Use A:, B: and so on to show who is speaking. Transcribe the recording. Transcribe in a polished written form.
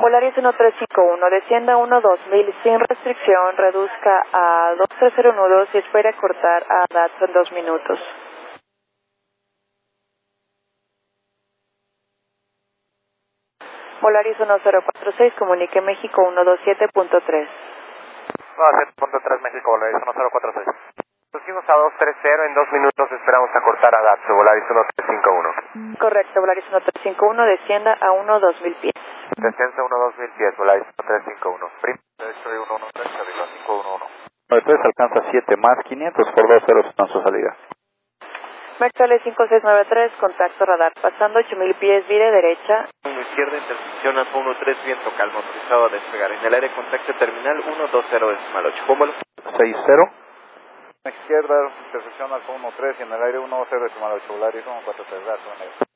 A: Volaris 1351, descienda a 12000 sin restricción, reduzca a 230 nudos y espere cortar a DATS en 2 minutos. Volaris 1046, comunique México 127.3.
B: 127.3 México, Volaris 1046. Pusimos a 230, en 2 minutos esperamos a cortar a DATS, Volaris 1351.
A: Correcto, Volaris 1351, descienda a 2000 pies.
B: Descenso 2000 pies, Volaris 1351. Primo, derecho de 113, arriba 511.
C: 93 alcanza 7 más 500 por 2 ceros en su salida.
A: Maxwell 5693, contacto radar, pasando 8000 pies, vire derecha.
D: Izquierda, intersección Alfa 13, viento calmo, autorizado a despegar. En el aire, contacto terminal 120.8. Pómbalo.
C: 60.
E: Izquierda, intersección Alfa 13 y en el aire 120.8, Volaris 143, gracias.